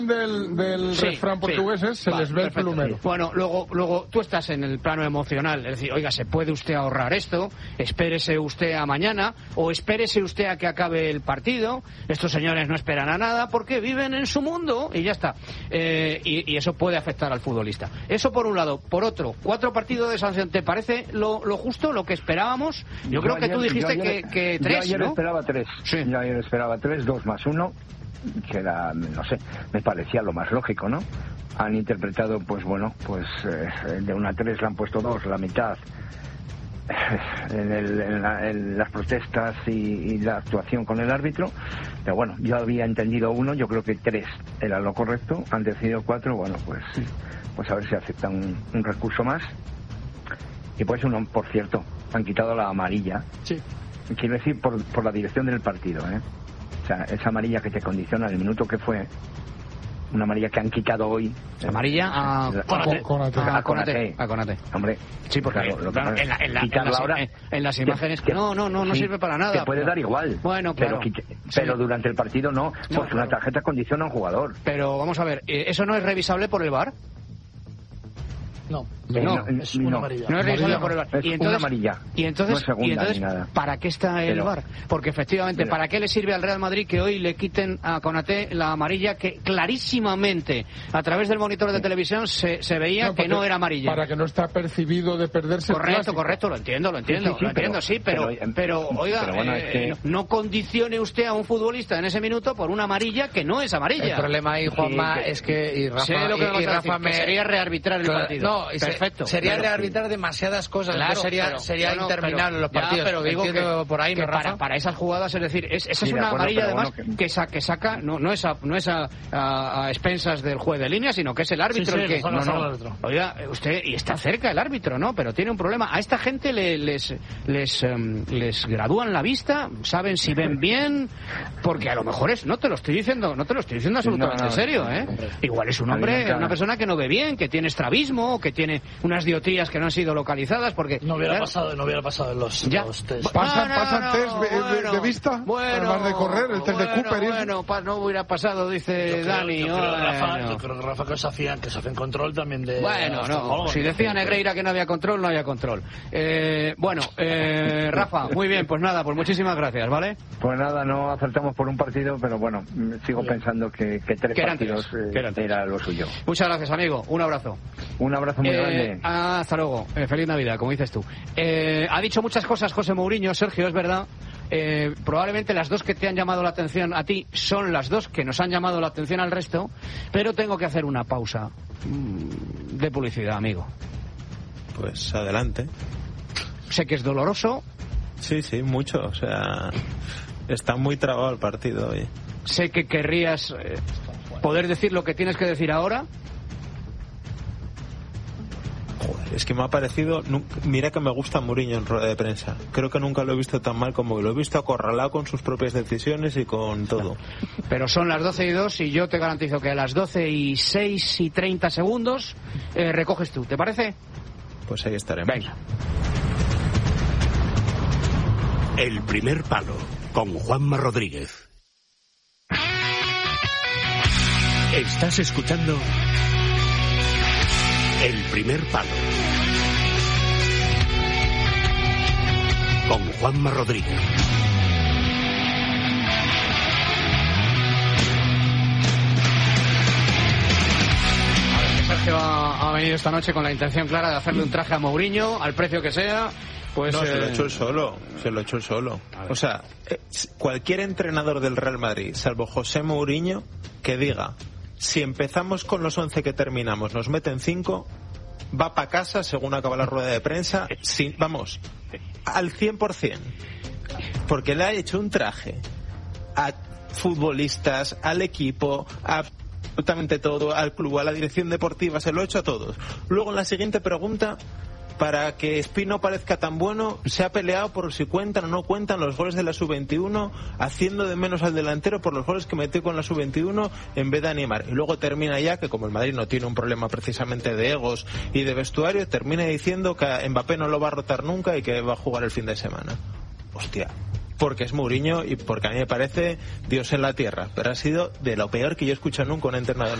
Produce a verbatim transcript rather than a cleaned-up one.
del, del sí, refrán portugués sí. es se vale, les ve perfecto. el plumero. Bueno, luego, luego tú estás en el plano emocional, es decir, oiga, ¿se puede usted ahorrar esto? Espérese usted a mañana, o espérese usted a que acabe el partido. Estos señores no esperan a nada porque viven en su mundo y ya está. Eh, y, y eso puede afectar al futbolista. Eso por un lado. Por otro, cuatro partidos de sanción, ¿te parece lo, lo justo, lo que esperábamos? Yo, yo creo que ayer, tú dijiste ayer, que, que tres, yo ayer ¿no? esperaba tres. Sí. Yo ayer esperaba tres, dos más uno, que era, no sé, me parecía lo más lógico, ¿no? Han interpretado, pues bueno, pues eh, de una a tres le han puesto dos, la mitad. En, el, en, la, en las protestas y, y la actuación con el árbitro, pero bueno, yo había entendido uno, yo creo que tres era lo correcto, han decidido cuatro, bueno, pues pues a ver si aceptan un, un recurso más. Y pues uno, por cierto, han quitado la amarilla, sí. Quiero decir por, por la dirección del partido, ¿eh? O sea, esa amarilla que te condiciona el minuto que fue, una amarilla que han quitado hoy. Amarilla a Konate. A Konate. A Konate. Hombre, sí, porque claro, lo que claro, en, la, en, la, en, las, ahora, en, en las imágenes que, no, no, no, no sí, sirve para nada. Te puede pero, dar igual. Bueno, claro. Pero, quite, pero sí. Durante el partido no, no porque una tarjeta condiciona a un jugador. Pero vamos a ver, ¿eso no es revisable por el V A R? No, no, no, es una no, amarilla. No es revisable por el V A R. Es y entonces, una amarilla. Y entonces, no es segunda y entonces ni nada. ¿para qué está el pero, V A R? Porque efectivamente, pero, ¿para qué le sirve al Real Madrid que hoy le quiten a Konate la amarilla que clarísimamente a través del monitor de televisión se, se veía no, que no era amarilla? Para que no está percibido de perderse. Correcto, correcto, lo entiendo, lo entiendo, sí, sí, sí, lo entiendo, pero, sí, pero, pero, pero oiga, pero bueno, eh, es que... no condicione usted a un futbolista en ese minuto por una amarilla que no es amarilla. El problema ahí, Juanma, sí, que, es que y Rafa, sé lo que y, y Rafa decir, me... sería rearbitrar el claro, partido. No, perfecto. Se, sería pero, rearbitrar demasiadas cosas, claro, sería, pero, sería no, interminable pero, los partidos. Ya, pero digo que, por ahí, que ¿no, Rafa? para, para esas jugadas, es decir, es, esa es Mira, una bueno, amarilla además bueno, que... que, sa, que saca, no, no es, a, no es a, a, a expensas del juez de línea, sino que es el árbitro sí, el sí, que... No, no, no, no. Oiga, usted, y está cerca el árbitro, ¿no? Pero tiene un problema. A esta gente le, les, les, um, les gradúan la vista, saben si ven bien, porque a lo mejor es, no te lo estoy diciendo, no te lo estoy diciendo absolutamente no, no, en serio, ¿eh? Hombre. Igual es un hombre, una persona que no ve bien, que tiene estrabismo, que tiene unas diotías que no han sido localizadas, porque... No hubiera claro, pasado, no hubiera pasado en los, ya. los test. ¿Pasan, no, no, pasan no, test de, bueno, de vista? Bueno, además de correr, el test bueno, de Cooper. Bueno, pa, no hubiera pasado, dice yo creo, Dani. Yo creo, bueno. Rafa, yo creo que Rafa que se hacían, que se hacen control también de... Bueno, no, si decía Negreira que no había control, no había control. Eh, bueno, eh, Rafa, muy bien, pues nada, pues muchísimas gracias, ¿vale? Pues nada, no acertamos por un partido, pero bueno, sigo pensando que, que tres que partidos tres, eh, que era lo suyo. Muchas gracias, amigo, un abrazo. Un abrazo muy eh, grande. Hasta luego, eh, feliz Navidad, como dices tú. Eh, ha dicho muchas cosas José Mourinho, Sergio, es verdad. Eh, probablemente las dos que te han llamado la atención a ti son las dos que nos han llamado la atención al resto, pero tengo que hacer una pausa mmm, de publicidad, amigo. Pues adelante. Sé que es doloroso. Sí, sí, mucho. O sea, está muy trabado el partido hoy. Sé que querrías eh, poder decir lo que tienes que decir ahora. Joder, es que me ha parecido... Mira que me gusta Mourinho en rueda de prensa. Creo que nunca lo he visto tan mal como lo he visto, acorralado con sus propias decisiones y con todo. Pero son las doce y dos y yo te garantizo que a las doce y seis y treinta segundos eh, recoges tú. ¿Te parece? Pues ahí estaremos. Venga. El primer palo con Juanma Rodríguez. Estás escuchando El primer palo con Juanma Rodríguez. Sergio ha, ha venido esta noche con la intención clara de hacerle un traje a Mourinho al precio que sea. Pues, no, eh... se lo he hecho él solo, se lo he hecho él solo. O sea, cualquier entrenador del Real Madrid, salvo José Mourinho, que diga, si empezamos con los once que terminamos, nos meten cinco, va para casa según acaba la rueda de prensa, sin, vamos, al cien por ciento. Porque le ha hecho un traje a futbolistas, al equipo, a absolutamente todo, al club, a la dirección deportiva, se lo ha hecho a todos. Luego en la siguiente pregunta, para que Espino parezca tan bueno, se ha peleado por si cuentan o no cuentan los goles de la sub veintiuno, haciendo de menos al delantero por los goles que metió con la sub veintiuno en vez de animar. Y luego termina ya, que como el Madrid no tiene un problema precisamente de egos y de vestuario, termina diciendo que Mbappé no lo va a rotar nunca y que va a jugar el fin de semana. Hostia, porque es Mourinho y porque a mí me parece Dios en la tierra, pero ha sido de lo peor que yo he escuchado nunca un entrenador.